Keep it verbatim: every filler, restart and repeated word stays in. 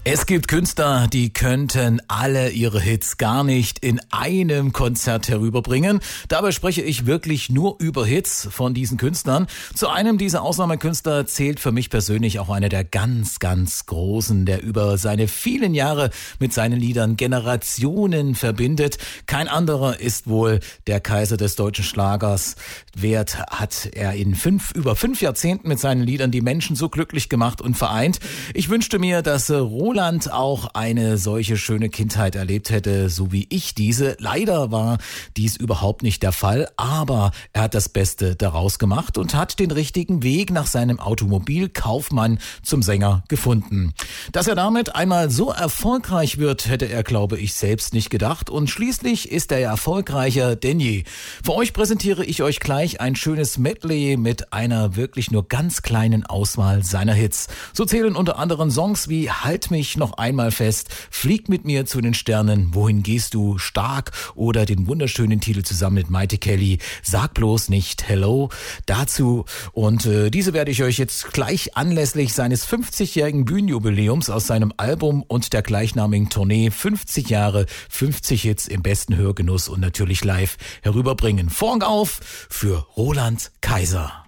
Es gibt Künstler, die könnten alle ihre Hits gar nicht in einem Konzert herüberbringen. Dabei spreche ich wirklich nur über Hits von diesen Künstlern. Zu einem dieser Ausnahmekünstler zählt für mich persönlich auch einer der ganz, ganz Großen, der über seine vielen Jahre mit seinen Liedern Generationen verbindet. Kein anderer ist wohl der Kaiser des deutschen Schlagers. Wert hat er in fünf, über fünf Jahrzehnten mit seinen Liedern die Menschen so glücklich gemacht und vereint. Ich wünschte mir, dass Roland auch eine solche schöne Kindheit erlebt hätte, so wie ich diese. Leider war dies überhaupt nicht der Fall, aber er hat das Beste daraus gemacht und hat den richtigen Weg nach seinem Automobilkaufmann zum Sänger gefunden. Dass er damit einmal so erfolgreich wird, hätte er, glaube ich, selbst nicht gedacht, und schließlich ist er erfolgreicher denn je. Für euch präsentiere ich euch gleich ein schönes Medley mit einer wirklich nur ganz kleinen Auswahl seiner Hits. So zählen unter anderem Songs wie Halt mich noch einmal fest, Flieg mit mir zu den Sternen, Wohin gehst du, Stark, oder den wunderschönen Titel zusammen mit Maite Kelly, Sag bloß nicht Hello, dazu. Und äh, diese werde ich euch jetzt gleich anlässlich seines fünfzigjährigen Bühnenjubiläums aus seinem Album und der gleichnamigen Tournee fünfzig Jahre, fünfzig Hits im besten Hörgenuss und natürlich live herüberbringen. Vorhang auf für Roland Kaiser.